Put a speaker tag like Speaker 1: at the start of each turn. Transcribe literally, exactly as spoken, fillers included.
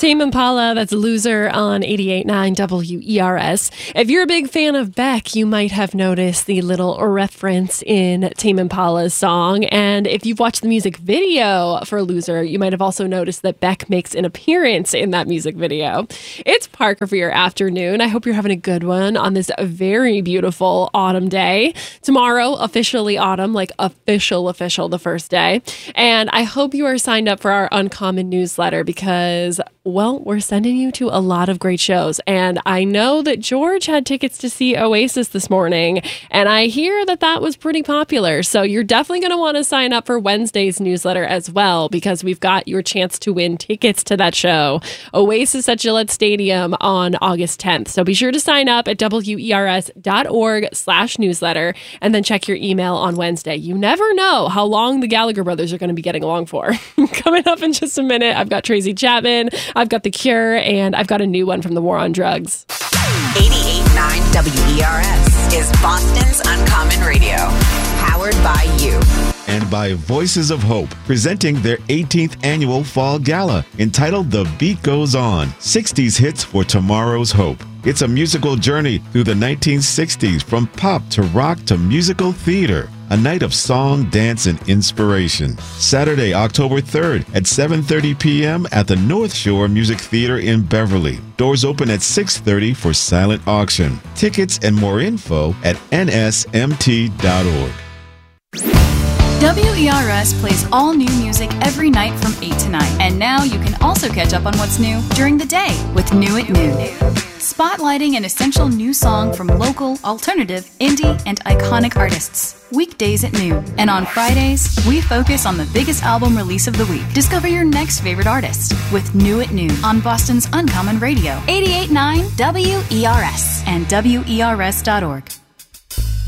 Speaker 1: Tame Impala, that's Loser on eighty-eight point nine W E R S. If you're a big fan of Beck, you might have noticed the little reference in Tame Impala's song. And if you've watched the music video for Loser, you might have also noticed that Beck makes an appearance in that music video. It's Parker for your afternoon. I hope you're having a good one on this very beautiful autumn day. Tomorrow, officially autumn, like official, official, the first day. And I hope you are signed up for our Uncommon newsletter because, well, we're sending you to a lot of great shows. And I know that George had tickets to see Oasis this morning, and I hear that that was pretty popular. So you're definitely going to want to sign up for Wednesday's newsletter as well, because we've got your chance to win tickets to that show, Oasis at Gillette Stadium on August tenth. So be sure to sign up at W E R S dot org slash newsletter and then check your email on Wednesday. You never know how long the Gallagher brothers are going to be getting along for. Coming up in just a minute, I've got Tracy Chapman, I've got The Cure, and I've got a new one from the War on Drugs.
Speaker 2: eighty-eight point nine W E R S is Boston's Uncommon Radio, powered by you.
Speaker 3: And by Voices of Hope, presenting their eighteenth annual Fall Gala, entitled The Beat Goes On, sixties Hits for Tomorrow's Hope. It's a musical journey through the nineteen sixties, from pop to rock to musical theater. A night of song, dance, and inspiration. Saturday, October third at seven thirty p.m. at the North Shore Music Theater in Beverly. Doors open at six thirty for silent auction. Tickets and more info at N S M T dot org.
Speaker 4: W E R S plays all new music every night from eight to nine. And now you can also catch up on what's new during the day with New at Noon. Spotlighting an essential new song from local, alternative, indie, and iconic artists. Weekdays at noon. And on Fridays, we focus on the biggest album release of the week. Discover your next favorite artist with New at Noon on Boston's Uncommon Radio. eighty-eight point nine W E R S and W E R S dot org.